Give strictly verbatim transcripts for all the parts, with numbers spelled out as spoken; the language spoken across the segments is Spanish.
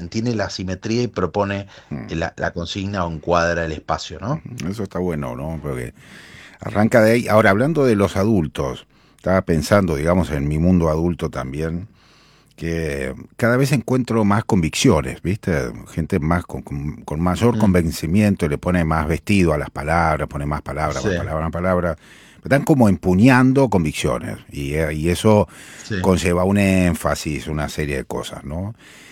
mantiene la simetría y propone Mm. la, la consigna o encuadra el espacio, ¿no? Eso está bueno, ¿no? Porque arranca de ahí. Ahora, hablando de los adultos, estaba pensando, digamos, en mi mundo adulto también, que cada vez encuentro más convicciones, ¿viste? Gente más con, con, con mayor Mm, convencimiento, le pone más vestido a las palabras, pone más palabras, sí, más palabras, más palabras. Están como empuñando convicciones y, eh, y eso sí. conlleva un énfasis, una serie de cosas, ¿no?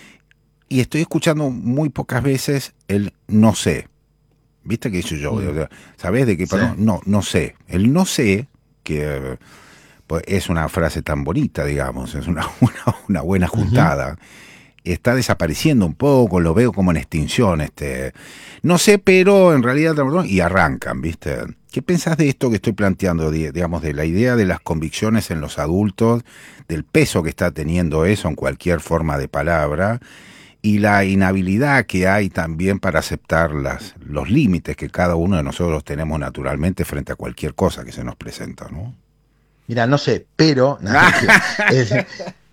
Y estoy escuchando muy pocas veces el no sé. ¿Viste que hizo yo? Mm, ¿Sabés de qué? sí. No, no, no sé. El no sé, que pues, es una frase tan bonita, digamos, es una, una, una buena Ujú. juntada, está desapareciendo un poco, lo veo como en extinción, este, no sé, pero en realidad, y arrancan, ¿viste? ¿Qué pensás de esto que estoy planteando, digamos, de la idea de las convicciones en los adultos, del peso que está teniendo eso en cualquier forma de palabra, y la inhabilidad que hay también para aceptar las, los límites que cada uno de nosotros tenemos naturalmente frente a cualquier cosa que se nos presenta, ¿no? Mira, no sé, pero, nada, mentira. Es-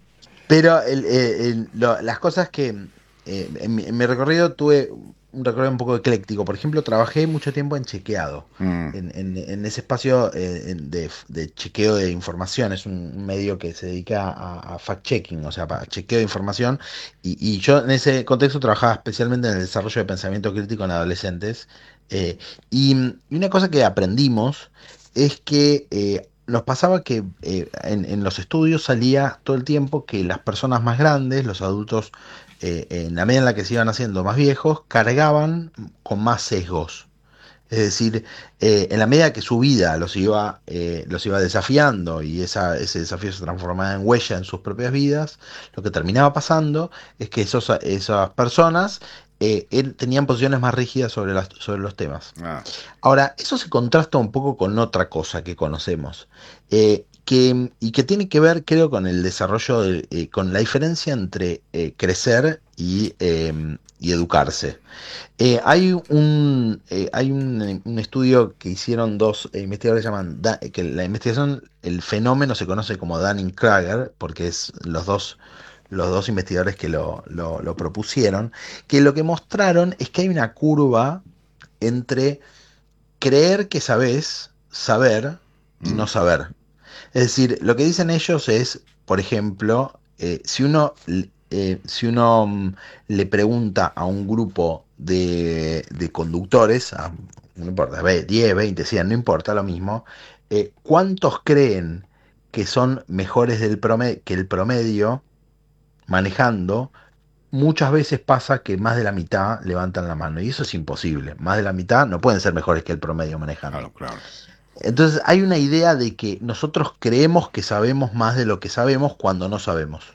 pero el- eh, el- lo- las cosas que eh, en, mi, en mi recorrido tuve un recorrido un poco ecléctico. Por ejemplo, trabajé mucho tiempo en chequeado, Mm, en, en- en ese espacio eh, en- de, de chequeo de información. Es un medio que se dedica a, a fact-checking, o sea, para chequeo de información. Y, y yo en ese contexto trabajaba especialmente en el desarrollo de pensamiento crítico en adolescentes. eh, y, y una cosa que aprendimos es que eh, nos pasaba que eh, en, en los estudios salía todo el tiempo que las personas más grandes, los adultos, eh, en la medida en la que se iban haciendo más viejos, cargaban con más sesgos. Es decir, eh, en la medida que su vida los iba, eh, los iba desafiando y esa, ese desafío se transformaba en huella en sus propias vidas, lo que terminaba pasando es que esos, esas personas eh, er- tenían posiciones más rígidas sobre, las, sobre los temas. ah, Ahora, eso se contrasta un poco con otra cosa que conocemos, eh, que, y que tiene que ver, creo, con el desarrollo, de- eh, con la diferencia entre eh, crecer y, eh, y educarse. Eh, hay un, eh, hay un, un estudio que hicieron dos eh, investigadores, llaman Da- que la investigación, el fenómeno se conoce como Dunning-Kruger, porque es los dos, los dos investigadores que lo, lo lo propusieron, que lo que mostraron es que hay una curva entre creer que sabes, saber y mm, no saber. Es decir, lo que dicen ellos es, por ejemplo, eh, si uno, eh, si uno mm, le pregunta a un grupo de, de conductores, a- no importa, ve- diez, veinte, cien, no importa lo mismo, eh, ¿cuántos creen que son mejores del prome- que el promedio manejando? Muchas veces pasa que más de la mitad levantan la mano y eso es imposible. Más de la mitad no pueden ser mejores que el promedio manejando. claro, claro. Entonces hay una idea de que nosotros creemos que sabemos más de lo que sabemos cuando no sabemos.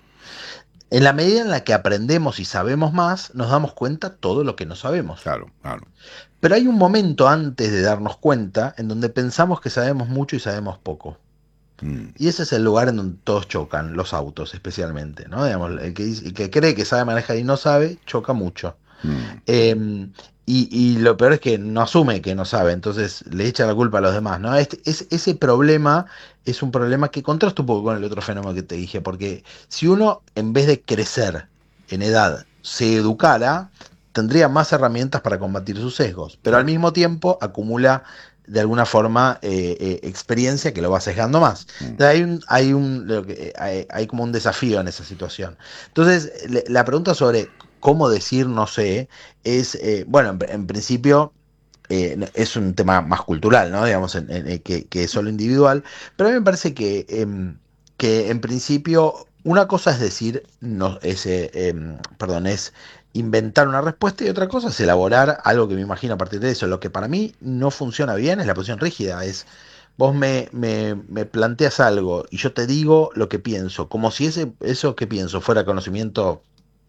En la medida en la que aprendemos y sabemos más, nos damos cuenta todo lo que no sabemos. Claro, claro. Pero hay un momento antes de darnos cuenta en donde pensamos que sabemos mucho y sabemos poco. Mm, Y ese es el lugar en donde todos chocan, los autos especialmente, ¿no? Digamos, el que, dice- el que cree que sabe manejar y no sabe, choca mucho. mm, Eh, y, y lo peor es que no asume que no sabe, entonces le echa la culpa a los demás, ¿no? Este, es- ese problema es un problema que contrasta un poco con el otro fenómeno que te dije, porque si uno, en vez de crecer en edad, se educara, tendría más herramientas para combatir sus sesgos, pero al claro. mismo tiempo acumula de alguna forma eh, eh, experiencia que lo va sesgando más. Mm, Entonces, hay un, hay un, lo que- hay, hay como un desafío en esa situación. Entonces, le- la pregunta sobre cómo decir no sé es, eh, bueno, en, en principio eh, es un tema más cultural, ¿no? Digamos, en- en- eh, que, que es solo individual, pero a mí me parece que, em, que en principio una cosa es decir, no, es, eh, em, perdón, es inventar una respuesta y otra cosa es elaborar algo que me imagino a partir de eso. Lo que para mí no funciona bien es la posición rígida, es vos me, me, me planteas algo y yo te digo lo que pienso, como si ese, eso que pienso fuera conocimiento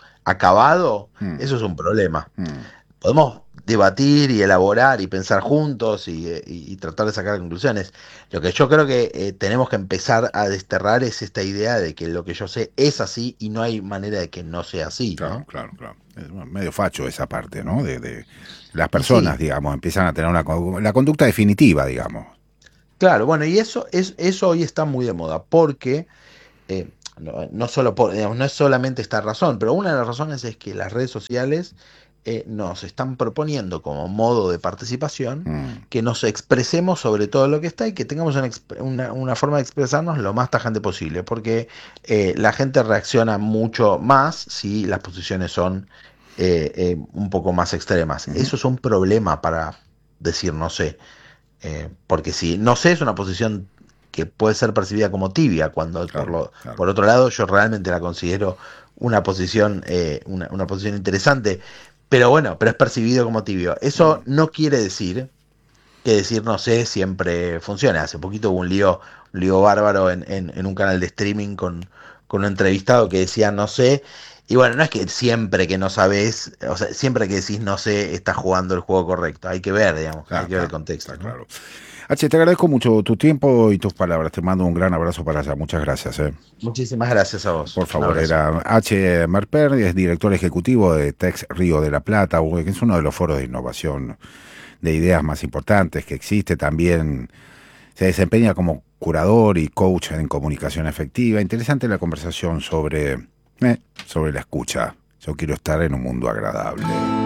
acabado, mm, eso es un problema. mm. Podemos debatir y elaborar y pensar juntos y, eh, y- y tratar de sacar conclusiones. Lo que yo creo que eh, tenemos que empezar a desterrar es esta idea de que lo que yo sé es así y no hay manera de que no sea así, Claro, ¿no? claro, claro. Es medio facho esa parte, ¿no? De, de las Y personas, sí, digamos, empiezan a tener una co- la conducta definitiva, digamos. claro, bueno, y eso, es, eso hoy está muy de moda porque, eh, No, no solo por, digamos, no es solamente esta razón, pero una de las razones es que las redes sociales eh, nos están proponiendo como modo de participación Mm, que nos expresemos sobre todo lo que está y que tengamos una, exp- una- una forma de expresarnos lo más tajante posible, porque eh, la gente reacciona mucho más si las posiciones son eh, eh, un poco más extremas. ujú. Eso es un problema para decir no sé. Eh, porque si no sé es una posición que puede ser percibida como tibia, cuando por Claro, lo, claro. por otro lado yo realmente la considero una posición, eh, una, una posición interesante, pero bueno, pero es percibido como tibio. Eso Mm, no quiere decir que decir no sé siempre funcione. Hace poquito hubo un lío, un lío bárbaro en, en, en un canal de streaming con, con un entrevistado que decía no sé. Y bueno, no es que siempre que no sabes, o sea, siempre que decís no sé, estás jugando el juego correcto. Hay que ver, digamos, hay claro, que ver el claro, está contexto, ¿no? claro. H, te agradezco mucho tu tiempo y tus palabras. Te mando un gran abrazo para allá. Muchas gracias. eh. Muchísimas gracias a vos. Por Un favor, abrazo. era H. Marper, es director ejecutivo de Tex Río de la Plata, que es uno de los foros de innovación de ideas más importantes que existe. También se desempeña como curador y coach en comunicación efectiva. Interesante la conversación sobre, eh, sobre la escucha. Yo quiero estar en un mundo agradable.